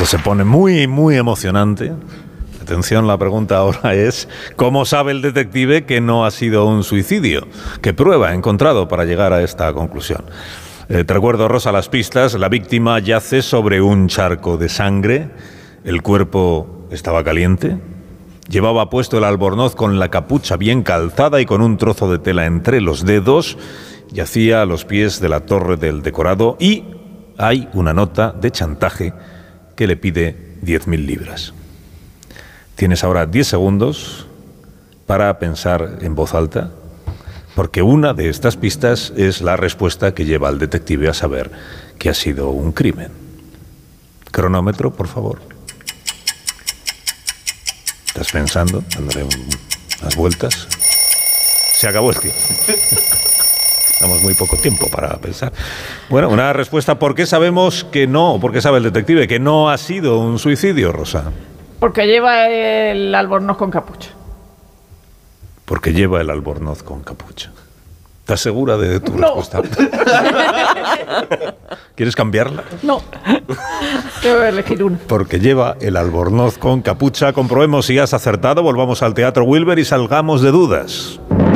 Esto se pone muy, muy emocionante. Atención, la pregunta ahora es: ¿cómo sabe el detective que no ha sido un suicidio? ¿Qué prueba ha encontrado para llegar a esta conclusión? Te recuerdo, Rosa, las pistas. La víctima yace sobre un charco de sangre. El cuerpo estaba caliente. Llevaba puesto el albornoz con la capucha bien calzada y con un trozo de tela entre los dedos. Yacía a los pies de la torre del decorado y hay una nota de chantaje que le pide 10.000 libras. Tienes ahora 10 segundos para pensar en voz alta, porque una de estas pistas es la respuesta que lleva al detective a saber que ha sido un crimen. Cronómetro, por favor. ¿Estás pensando? Dándole unas vueltas. Se acabó el tiempo. Damos muy poco tiempo para pensar. Bueno, una respuesta. ¿Por qué sabemos que no? ¿Por qué sabe el detective que no ha sido un suicidio, Rosa? Porque lleva el albornoz con capucha. Porque lleva el albornoz con capucha. ¿Estás segura de tu respuesta? ¿Quieres cambiarla? No. Tengo que elegir una. Porque lleva el albornoz con capucha. Comprobemos si has acertado. Volvamos al Teatro Wilber y salgamos de dudas.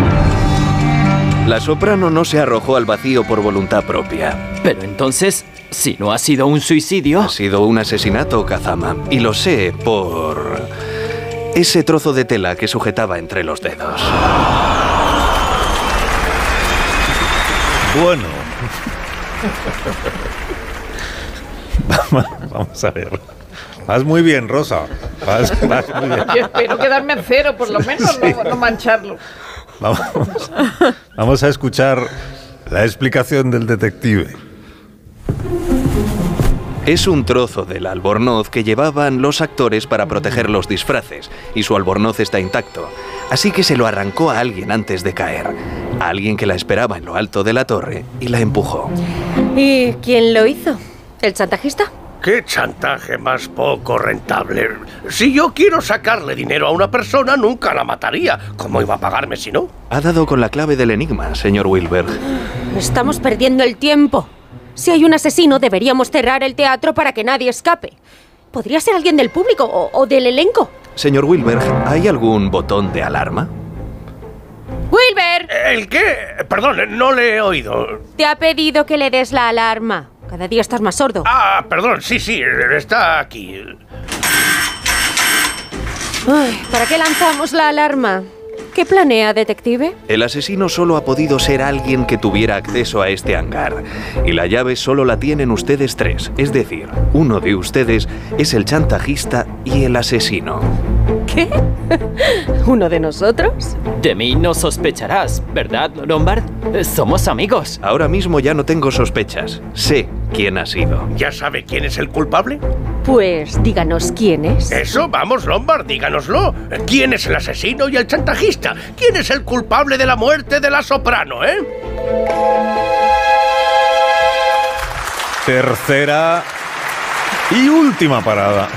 La soprano no se arrojó al vacío por voluntad propia. Pero entonces, si no ha sido un suicidio... Ha sido un asesinato, Kazama. Y lo sé por ese trozo de tela que sujetaba entre los dedos. Bueno. Vamos a ver. Vas muy bien, Rosa. Vas muy bien. Yo espero quedarme en cero, por lo menos, sí. No mancharlo. Vamos a escuchar la explicación del detective. Es un trozo del albornoz que llevaban los actores para proteger los disfraces, y su albornoz está intacto. Así que se lo arrancó a alguien antes de caer, a alguien que la esperaba en lo alto de la torre y la empujó. ¿Y quién lo hizo? ¿El chantajista? ¡Qué chantaje más poco rentable! Si yo quiero sacarle dinero a una persona, nunca la mataría. ¿Cómo iba a pagarme si no? Ha dado con la clave del enigma, señor Wilber. Estamos perdiendo el tiempo. Si hay un asesino, deberíamos cerrar el teatro para que nadie escape. ¿Podría ser alguien del público o del elenco? Señor Wilber, ¿hay algún botón de alarma? ¡Wilber! ¿El qué? Perdón, no le he oído. Te ha pedido que le des la alarma. Cada día estás más sordo. Ah, perdón, sí, está aquí. Ay, ¿para qué lanzamos la alarma? ¿Qué planea, detective? El asesino solo ha podido ser alguien que tuviera acceso a este hangar. Y la llave solo la tienen ustedes tres. Es decir, uno de ustedes es el chantajista y el asesino. ¿Qué? ¿Uno de nosotros? De mí no sospecharás, ¿verdad, Lombard? Somos amigos. Ahora mismo ya no tengo sospechas. Sé quién ha sido. ¿Ya sabe quién es el culpable? Pues díganos quién es. Eso, vamos, Lombard, díganoslo. ¿Quién es el asesino y el chantajista? ¿Quién es el culpable de la muerte de la soprano, Tercera y última parada.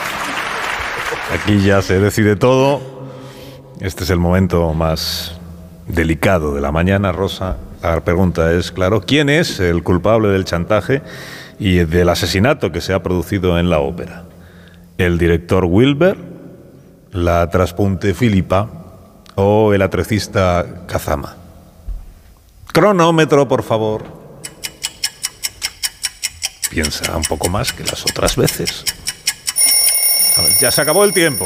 Aquí ya se decide todo. Este es el momento más delicado de la mañana, Rosa. La pregunta es, claro, ¿quién es el culpable del chantaje y del asesinato que se ha producido en la ópera? ¿El director Wilber, la traspunte Filipa o el atrecista Kazama? Cronómetro, por favor. Piensa un poco más que las otras veces. A ver, ya se acabó el tiempo.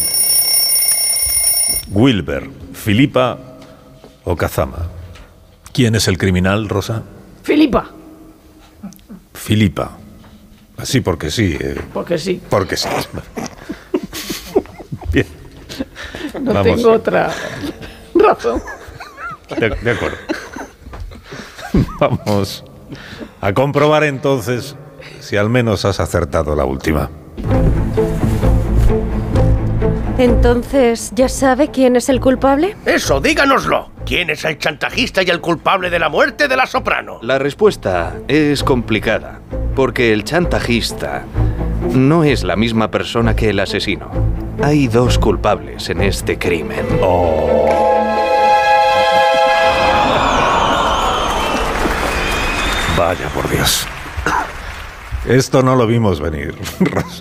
Wilber, Filipa o Kazama. ¿Quién es el criminal, Rosa? Filipa. Filipa. Así porque sí. Porque sí. Porque sí. Bien. No Vamos. tengo otra razón. De acuerdo. Vamos a comprobar entonces si al menos has acertado la última. Entonces, ¿ya sabe quién es el culpable? Eso, díganoslo. ¿Quién es el chantajista y el culpable de la muerte de la soprano? La respuesta es complicada, porque el chantajista no es la misma persona que el asesino. Hay dos culpables en este crimen. Vaya por Dios. Esto no lo vimos venir, Rosa.